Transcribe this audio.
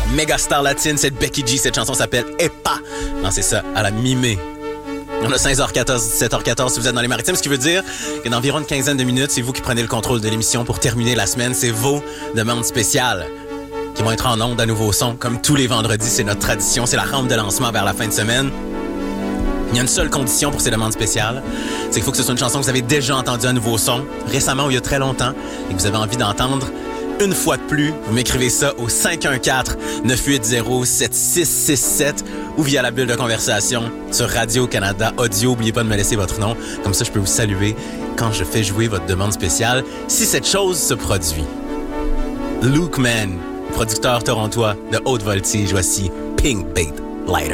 méga star latine, c'est Becky G. Cette chanson s'appelle Epa. Non, c'est ça, à la mi-mai. On a 16h14, 17h14 si vous êtes dans les maritimes, ce qui veut dire que dans environ une quinzaine de minutes, c'est vous qui prenez le contrôle de l'émission pour terminer la semaine. C'est vos demandes spéciales qui vont être en ondes à nouveau son. Comme tous les vendredis, c'est notre tradition, c'est la rampe de lancement vers la fin de semaine. Il y a une seule condition pour ces demandes spéciales, c'est qu'il faut que ce soit une chanson que vous avez déjà entendue à nouveau son, récemment ou il y a très longtemps, et que vous avez envie d'entendre une fois de plus. Vous m'écrivez ça au 514-980-7667 ou via la bulle de conversation sur Radio-Canada Audio. N'oubliez pas de me laisser votre nom, comme ça je peux vous saluer quand je fais jouer votre demande spéciale, si cette chose se produit. Luke Mann, producteur torontois de haute voltige, voici Pink Bait Lighter.